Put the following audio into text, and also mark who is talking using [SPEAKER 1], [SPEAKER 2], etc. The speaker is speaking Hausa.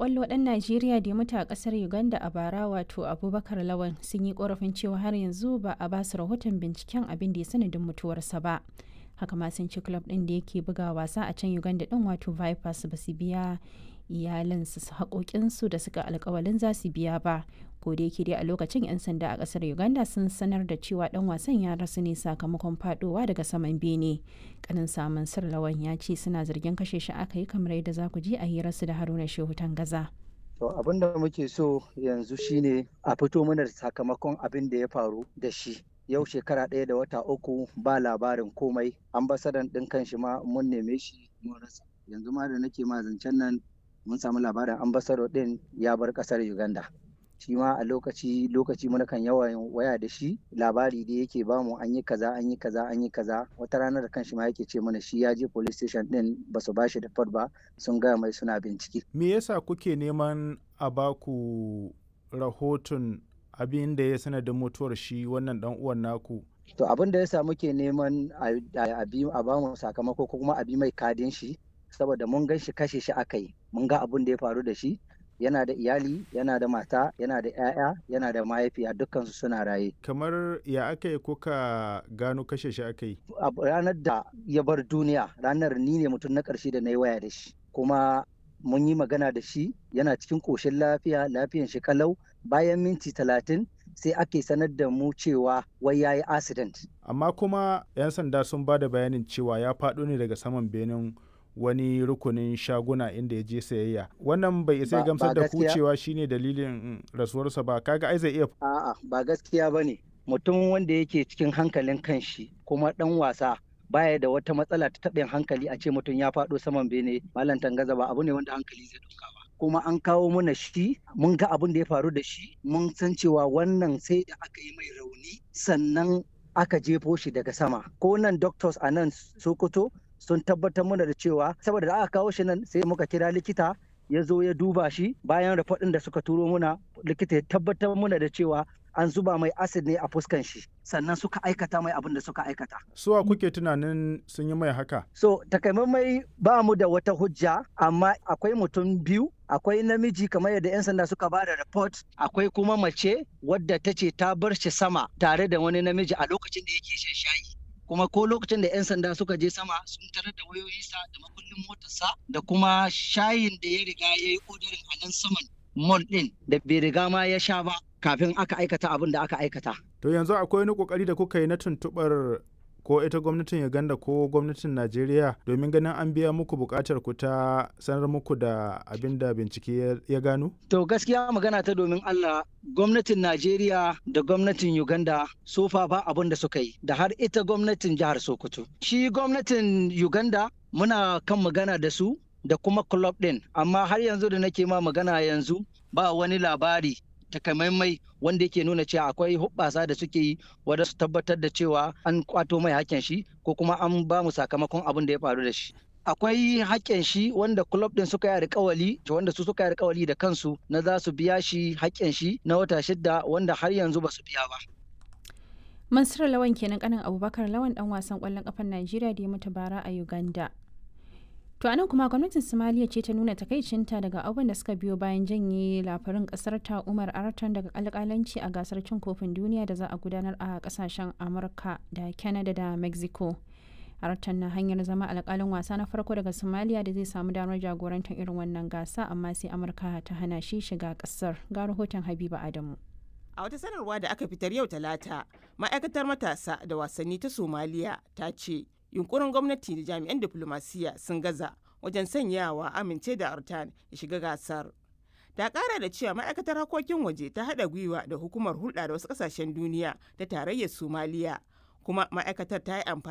[SPEAKER 1] ƙwallo ɗan Najeriya da ya mutu a ƙasar Uganda a bara wato Abubakar Lawan sun yi ƙorafin cewa har yanzu ba a ba su rahoton binciken abin da ya sanadin mutuwarsa ba. Haka ma sun ci club ɗin da yake buga wasa a can Uganda ɗin wato Vipers ba su biya iyalansu haƙoƙinsu da suka alƙawalin za su biya ba. Ko da yake dai a lokacin 'yan sanda a ƙasar Uganda sun sanar da cewa ɗan wasan ya rasu ne sakamakon faɗowa daga saman bene. Kanin samun Sir Lawan ya ce suna zargin kashe shi aka yi kamar yadda za ku ji a hirarsu da Haruna Shehu Tangaza.
[SPEAKER 2] To abin da muke so yanzu shine a fito mana da sakamakon abin da ya faru da shi. Yau shekara 1 da wata 3 ba labarin komai. Ambasadan ɗin kan shi ma mun neme shi mun rasa. Yanzu ma da nake ma zancen nan mun samu labarin ambassador ɗin ya bar ƙasar Uganda. Shi ma a lokaci muna kan yawan waya da shi, labari da yake bamu an yi kaza wata ranar da kanshi ma yake ce mana shi ya je police station din ba su bashi da ba sun gaya mai suna bincike.
[SPEAKER 3] Me yasa kuke neman a baku rahoton abin da ya sanadin mutuwar shi wannan dan uwan naku?
[SPEAKER 2] To abin da yasa muke neman a bamu sakamako ko kuma a bi mai kadin shi saboda mun gan shi kashe shi aka yi, mun ga abin da ya faru da shi. Yana da iyali, yana da mata, yana da 'ya'ya, yana da mahaifiya, dukkansu suna raye.
[SPEAKER 3] Kamar ya aka yi kuka gano kashe shi aka yi?
[SPEAKER 2] A ranar da ya bar duniya, ranar ni ne mutum na ƙarshe da na yi waya da shi. Kuma mun yi magana da shi, yana cikin ƙoshin lafiyan shi kalau. Bayan minti 30 sai ake sanar da mu cewa wai ya yi accident.
[SPEAKER 3] Amma kuma 'yan sanda sun ba da bayanin cewa ya faɗo ne daga saman benin wani rukunin shaguna inda ya je sayayya. Wannan bai isa gamsar da ku cewa shine dalilin rasuwarsa ba, kaga ai zai iya.
[SPEAKER 2] A'a ba gaskiya bane. Mutum wanda yake cikin hankalin kanshi kuma dan wasa baya da wata matsala ta taɓin hankali a ce mutum ya faɗo saman bene. Malam Tangaza ba abu ne wanda hankali zai ɗauka ba. Kuma an kawo mana shi, mun ga abin da ya faru da shi, mun san cewa wannan sai da aka yi mai rauni sannan aka jefo shi daga sama. Ko nan doctors a nan Sokoto sun tabbatar mana da cewa saboda da aka kawo shi nan sai muka kira likita ya zo ya duba shi. Bayan rafaɗin da suka turo muna, likita ya tabbatar mana da cewa an zuba mai acid ne a fuskan shi sannan suka aikata mai abin da suka aikata.
[SPEAKER 3] Suwa kuke tunanin sun yi mai haka?
[SPEAKER 2] So takamaimai ba mu da wata hujja, amma akwai mutum biyu, akwai namiji kamar yadda 'yan sanda suka ba da report, akwai kuma mace wadda ta ce ta bar shi sama tare da wani namiji a lokacin da yake shan shayi. Kuma ko lokacin da 'yan sanda suka je sama sun tarar da wayoyinsa da makullin motarsa da kuma shayin da ya riga ya yi odarin a nan saman mall ɗin da bai riga ma ya sha ba kafin aka aikata abin da aka aikata.
[SPEAKER 3] To yanzu akwai wani kokari da kuka yi na tuntuɓar ko ita gwamnatin Uganda ko gwamnatin Najeriya domin ganin an biya muku buƙatar ku ta sanar muku da abin da bincike ya gano?
[SPEAKER 2] To gaskiya magana ta domin Allah, gwamnatin Najeriya da gwamnatin Uganda sofa ba abin da suka yi, da har ita gwamnatin jihar Sokoto. Shi gwamnatin Uganda muna kan magana da su da kuma club ɗin, amma har yanzu da nake ma magana yanzu ba wani labari takamaimai wanda yake nuna cewa akwai hubbasa da suke yi wadda su tabbatar da cewa an kwato mai hakken shi ko kuma an ba mu sakamakon abin da ya faru da shi. Akwai hakken shi wanda club din suka yi alƙawali, wanda su suka yi alƙawali da kansu na za su biya shi hakken shi na wata 6 wanda har yanzu ba su biya ba.
[SPEAKER 1] Mansur Lawan kenan kanin Abubakar Lawan dan wasan ƙwallon ƙafar Najeriya da ya mutu bara a Uganda. To anan kuma gwamnatin Somalia ce ta nuna takaicinta daga abubuwan da suka biyo bayan janye lafarin kasar ta Umar Artan daga alƙalanci a gasar cin kofin duniya da za a gudanar a kasashen Amurka da Canada da Mexico. Artan na hanyar zama alƙalin wasa na farko daga Somalia da zai samu damar jagorantar irin wannan gasa, amma sai Amurka ta hana shi shiga kasar. Ga rahoton Habiba Adamu.
[SPEAKER 4] A wata sanarwa da aka fitar yau Talata, ma'aikatar matasa da wasanni ta Somalia ta ce yunkurin gwamnati da jami'an diplomasiya sun gaza wajen sanyawa amince da Artan ya shiga gasar. Ta kara da cewa ma'aikatar harkokin waje ta haɗa gwiwa da hukumar hulɗa da wasu ƙasashen duniya ta tarayyar Somaliya, kuma ma'aikatar ta yi amfani